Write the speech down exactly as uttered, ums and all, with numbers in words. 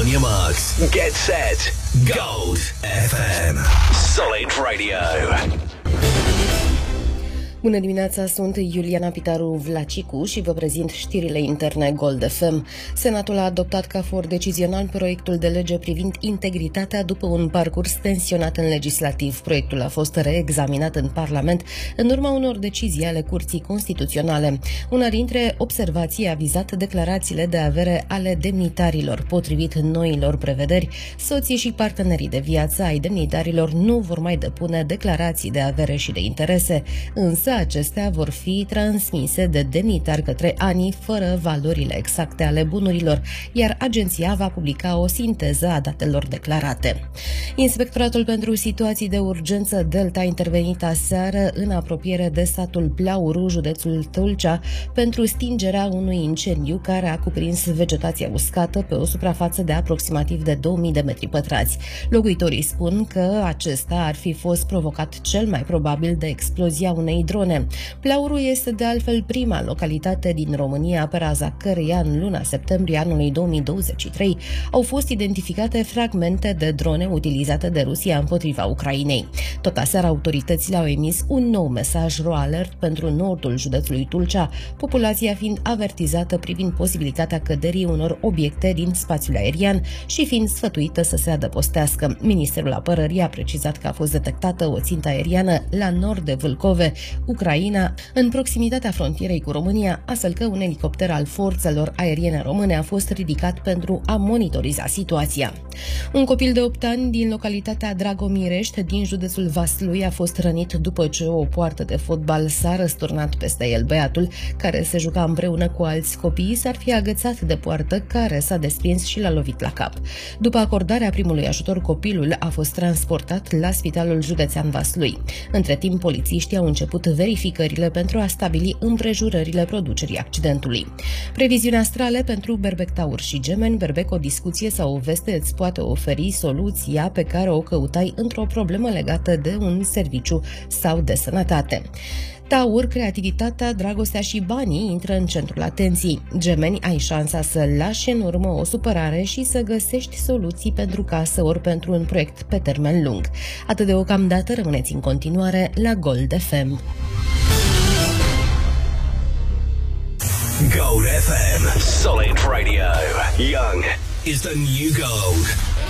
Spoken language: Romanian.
On your marks, get set, Gold F M. Solid Radio. Bună dimineața, sunt Iuliana Pitaru Vlacicu și vă prezint știrile interne Gold F M. Senatul a adoptat ca for decizional proiectul de lege privind integritatea după un parcurs tensionat în legislativ. Proiectul a fost reexaminat în Parlament în urma unor decizii ale Curții Constituționale. Una dintre observații a vizat declarațiile de avere ale demnitarilor. Potrivit noilor prevederi, soții și partenerii de viață ai demnitarilor nu vor mai depune declarații de avere și de interese, însă acestea vor fi transmise de demnitar către A N I fără valorile exacte ale bunurilor, iar agenția va publica o sinteză a datelor declarate. Inspectoratul pentru situații de urgență Delta a intervenit aseară în apropiere de satul Plauru, județul Tulcea, pentru stingerea unui incendiu care a cuprins vegetația uscată pe o suprafață de aproximativ de două mii de metri pătrați. Locuitorii spun că acesta ar fi fost provocat cel mai probabil de explozia unei drone. Plauru este de altfel prima localitate din România pe raza căreia în luna septembrie anului două mii douăzeci și trei au fost identificate fragmente de drone utilizate de Rusia împotriva Ucrainei. Tot aseară autoritățile au emis un nou mesaj Ro Alert pentru nordul județului Tulcea, populația fiind avertizată privind posibilitatea căderii unor obiecte din spațiul aerian și fiind sfătuită să se adăpostească. Ministerul Apărării a precizat că a fost detectată o țintă aeriană la nord de Vâlcove, Ucraina, în proximitatea frontierei cu România, astfel că un elicopter al forțelor aeriene române a fost ridicat pentru a monitoriza situația. Un copil de opt ani din localitatea Dragomirești, din județul Vaslui, a fost rănit după ce o poartă de fotbal s-a răsturnat peste el. Băiatul, care se juca împreună cu alți copii, s-ar fi agățat de poartă, care s-a desprins și l-a lovit la cap. După acordarea primului ajutor, copilul a fost transportat la Spitalul Județean Vaslui. Între timp, polițiștii au început verificările pentru a stabili împrejurările producerii accidentului. Previziuni astrale pentru Berbec, Taur și Gemeni. Berbec, o discuție sau o veste îți poate oferi soluția pe care o căutai într-o problemă legată de un serviciu sau de sănătate. Taur, creativitatea, dragostea și banii intră în centrul atenției. Gemeni, ai șansa să lași în urmă o supărare și să găsești soluții pentru casă ori pentru un proiect pe termen lung. Atât deocamdată, rămâneți în continuare la Gold F M. Gold F M. Solid Radio. Young is the new gold.